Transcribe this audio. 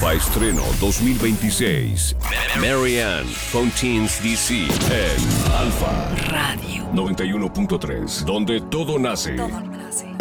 Alfa Estreno 2026. Marianne Fontaine's DC en Alfa Radio 91.3, donde todo nace. Todo nace.